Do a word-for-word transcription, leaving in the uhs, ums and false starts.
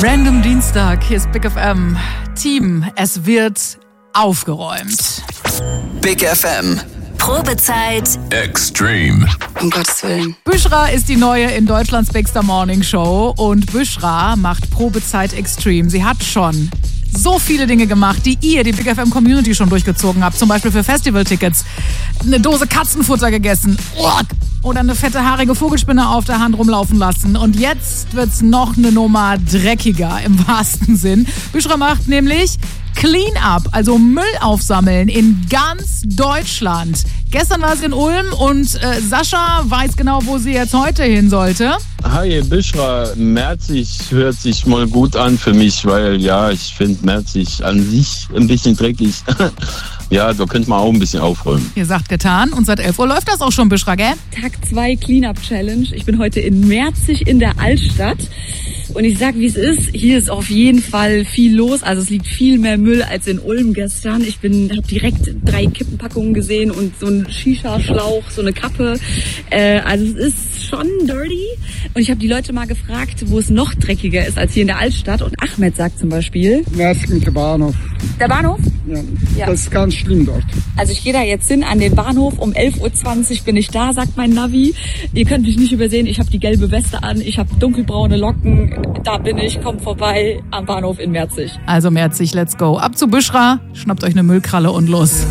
Random Dienstag, hier ist Big F M. Team, es wird aufgeräumt. Big F M. Probezeit Extreme. Um Gottes Willen. Büschra ist die neue in Deutschlands Bigster Morning Show und Büschra macht Probezeit Extreme. Sie hat schon so viele Dinge gemacht, die ihr, die Big F M Community, schon durchgezogen habt. Zum Beispiel für Festivaltickets. Eine Dose Katzenfutter gegessen. Oder eine fette, haarige Vogelspinne auf der Hand rumlaufen lassen. Und jetzt wird's noch eine Nummer dreckiger, im wahrsten Sinn. Büschra macht nämlich Clean-up, also Müll aufsammeln in ganz Deutschland. Gestern war sie in Ulm und äh, Sascha weiß genau, wo sie jetzt heute hin sollte. Hi, Büschra. Merzig hört sich mal gut an für mich, weil ja, ich finde Merzig an sich ein bisschen dreckig. Ja, da könnte man auch ein bisschen aufräumen. Ihr sagt getan und seit elf Uhr läuft das auch schon, Büschra, gell? Tag zwei Cleanup-Challenge. Ich bin heute in Merzig in der Altstadt. Und ich sag, wie es ist, hier ist auf jeden Fall viel los. Also es liegt viel mehr Müll als in Ulm gestern. Ich bin, habe direkt drei Kippenpackungen gesehen und so einen Shisha-Schlauch, so eine Kappe. Äh, also es ist schon dirty. Und ich habe die Leute mal gefragt, wo es noch dreckiger ist als hier in der Altstadt. Und Ahmed sagt zum Beispiel... Merzig mit dem Bahnhof. Der Bahnhof? Ja, Ja. das ist ganz schlimm dort. Also ich gehe da jetzt hin an den Bahnhof. Um elf Uhr zwanzig bin ich da, sagt mein Navi. Ihr könnt mich nicht übersehen. Ich habe die gelbe Weste an. Ich habe dunkelbraune Locken. Da bin ich. Kommt vorbei am Bahnhof in Merzig. Also Merzig, let's go. Ab zu Büschra, schnappt euch eine Müllkralle und los.